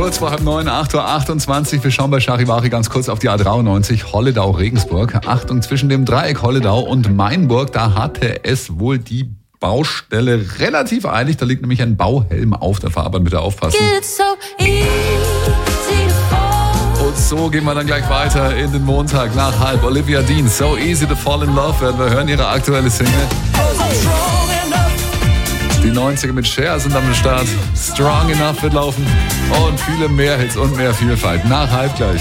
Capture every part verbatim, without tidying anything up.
Kurz vor halb neun, acht Uhr achtundzwanzig. Wir schauen bei Charivari ganz kurz auf die A dreiundneunzig Holledau-Regensburg. Achtung, zwischen dem Dreieck Holledau und Mainburg, da hatte es wohl die Baustelle relativ eilig. Da liegt nämlich ein Bauhelm auf der Fahrbahn. Bitte aufpassen. Und so gehen wir dann gleich weiter in den Montag nach halb. Olivia Dean, So Easy to Fall in Love werden wir hören, ihre aktuelle Single. Die neunziger mit Cher sind am Start. Strong Enough wird laufen. Und viele mehr Hits und mehr Vielfalt. Nach halb gleich.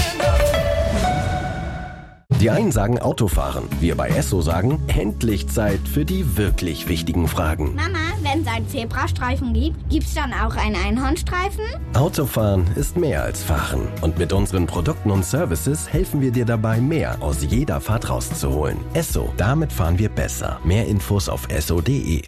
Die einen sagen Autofahren. Wir bei Esso sagen, endlich Zeit für die wirklich wichtigen Fragen. Mama, wenn es einen Zebrastreifen gibt, gibt's dann auch einen Einhornstreifen? Autofahren ist mehr als Fahren. Und mit unseren Produkten und Services helfen wir dir dabei, mehr aus jeder Fahrt rauszuholen. Esso, damit fahren wir besser. Mehr Infos auf esso punkt de.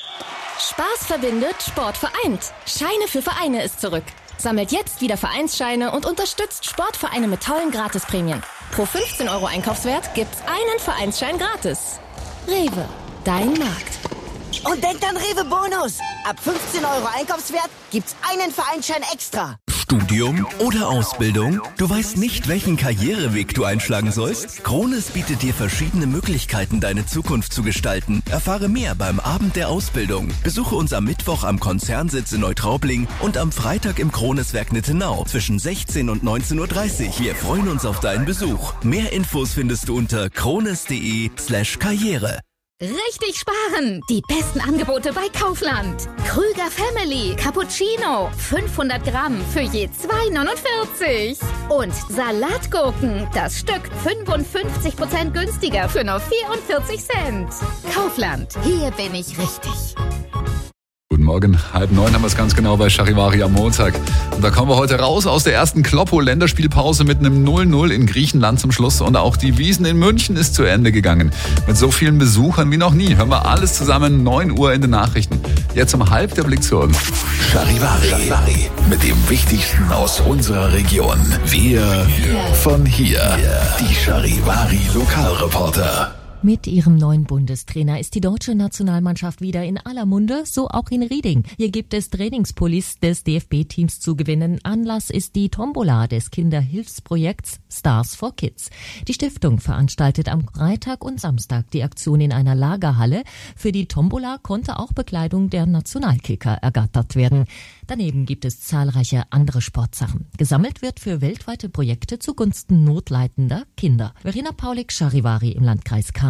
Spaß verbindet, Sport vereint. Scheine für Vereine ist zurück. Sammelt jetzt wieder Vereinsscheine und unterstützt Sportvereine mit tollen Gratisprämien. Pro fünfzehn Euro Einkaufswert gibt's einen Vereinsschein gratis. Rewe, dein Markt. Und denkt an Rewe Bonus. Ab fünfzehn Euro Einkaufswert gibt's einen Vereinsschein extra. Studium oder Ausbildung? Du weißt nicht, welchen Karriereweg du einschlagen sollst? Krones bietet dir verschiedene Möglichkeiten, deine Zukunft zu gestalten. Erfahre mehr beim Abend der Ausbildung. Besuche uns am Mittwoch am Konzernsitz in Neutraubling und am Freitag im Kroneswerk Nittenau zwischen sechzehn und neunzehn Uhr dreißig. Wir freuen uns auf deinen Besuch. Mehr Infos findest du unter krones punkt de slash karriere. Richtig sparen! Die besten Angebote bei Kaufland. Krüger Family Cappuccino fünfhundert Gramm für je zwei neunundvierzig. Und Salatgurken, das Stück fünfundfünfzig Prozent günstiger für nur vierundvierzig Cent. Kaufland, hier bin ich richtig. Guten Morgen, halb neun haben wir es ganz genau bei Charivari am Montag. Und da kommen wir heute raus aus der ersten Kloppo-Länderspielpause mit einem null null in Griechenland zum Schluss. Und auch die Wiesn in München ist zu Ende gegangen. Mit so vielen Besuchern wie noch nie. Hören wir alles zusammen, neun Uhr in den Nachrichten. Jetzt um halb der Blick zu uns. Charivari, Charivari. Mit dem Wichtigsten aus unserer Region. Wir von hier. Die Charivari Lokalreporter. Mit ihrem neuen Bundestrainer ist die deutsche Nationalmannschaft wieder in aller Munde, so auch in Rieding. Hier gibt es Trainingspullis des D F B-Teams zu gewinnen. Anlass ist die Tombola des Kinderhilfsprojekts Stars for Kids. Die Stiftung veranstaltet am Freitag und Samstag die Aktion in einer Lagerhalle. Für die Tombola konnte auch Bekleidung der Nationalkicker ergattert werden. Daneben gibt es zahlreiche andere Sportsachen. Gesammelt wird für weltweite Projekte zugunsten notleidender Kinder. Verena Paulik, Charivari im Landkreis Cham.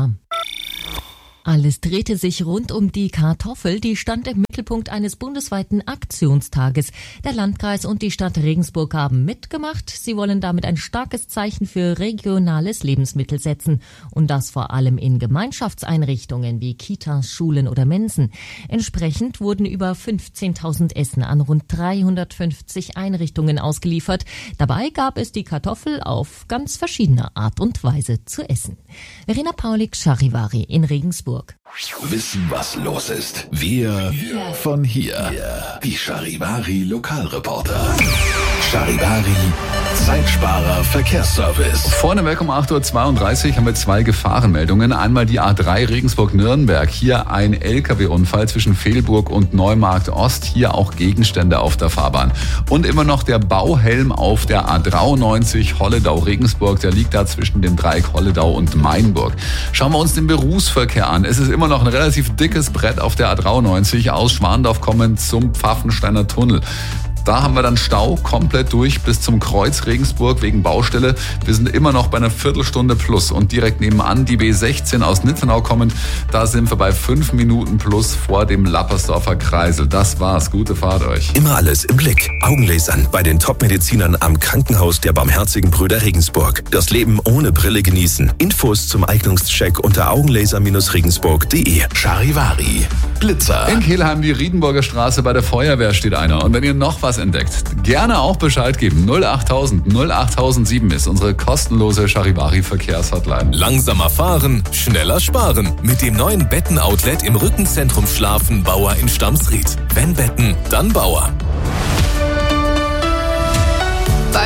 Alles drehte sich rund um die Kartoffel, die stand im Mittelpunkt eines bundesweiten Aktionstages. Der Landkreis und die Stadt Regensburg haben mitgemacht. Sie wollen damit ein starkes Zeichen für regionales Lebensmittel setzen. Und das vor allem in Gemeinschaftseinrichtungen wie Kitas, Schulen oder Mensen. Entsprechend wurden über fünfzehntausend Essen an rund dreihundertfünfzig Einrichtungen ausgeliefert. Dabei gab es die Kartoffel auf ganz verschiedene Art und Weise zu essen. Verena Paulik, Charivari in Regensburg. Wissen, was los ist. Wir von hier. Die Charivari Lokalreporter. Charivari Zeitsparer Verkehrsservice. Vorneweg um acht Uhr zweiunddreißig haben wir zwei Gefahrenmeldungen. Einmal die A drei Regensburg-Nürnberg. Hier ein L K W-Unfall zwischen Fehlburg und Neumarkt Ost. Hier auch Gegenstände auf der Fahrbahn. Und immer noch der Bauhelm auf der A dreiundneunzig Holledau-Regensburg. Der liegt da zwischen dem Dreieck Holledau und Mainburg. Schauen wir uns den Berufsverkehr an. Es ist immer noch ein relativ dickes Brett auf der A dreiundneunzig aus Schwandorf kommend zum Pfaffensteiner Tunnel. Da haben wir dann Stau komplett durch bis zum Kreuz Regensburg wegen Baustelle. Wir sind immer noch bei einer Viertelstunde plus und direkt nebenan die B sechzehn aus Nittenau kommend. Da sind wir bei fünf Minuten plus vor dem Lappersdorfer Kreisel. Das war's. Gute Fahrt euch. Immer alles im Blick. Augenlasern bei den Top-Medizinern am Krankenhaus der Barmherzigen Brüder Regensburg. Das Leben ohne Brille genießen. Infos zum Eignungscheck unter augenlaser regensburg punkt de. Charivari Blitzer. In Kelheim die Riedenburger Straße bei der Feuerwehr steht einer. Und wenn ihr noch was entdeckt, gerne auch Bescheid geben. null achttausend null achttausendsieben ist unsere kostenlose Charivari Verkehrshotline. Langsamer fahren, schneller sparen. Mit dem neuen Betten-Outlet im Rückenzentrum Schlafen Bauer in Stamsried. Wenn Betten, dann Bauer. Bei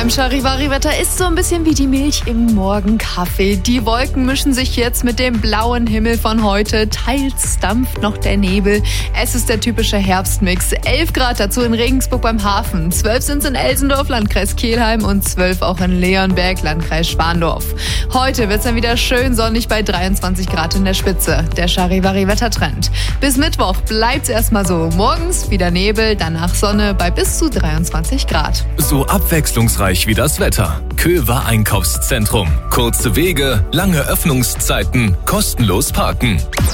im Charivari-Wetter ist so ein bisschen wie die Milch im Morgenkaffee. Die Wolken mischen sich jetzt mit dem blauen Himmel von heute. Teils dampft noch der Nebel. Es ist der typische Herbstmix. elf Grad dazu in Regensburg beim Hafen. zwölf sind es in Elsendorf, Landkreis Kelheim und zwölf auch in Leonberg, Landkreis Schwandorf. Heute wird es dann wieder schön sonnig bei dreiundzwanzig Grad in der Spitze. Der Charivari-Wettertrend. Bis Mittwoch bleibt es erstmal so. Morgens wieder Nebel, danach Sonne bei bis zu dreiundzwanzig Grad. So abwechslungsreich wie das Wetter. Köver Einkaufszentrum. Kurze Wege, lange Öffnungszeiten, kostenlos parken.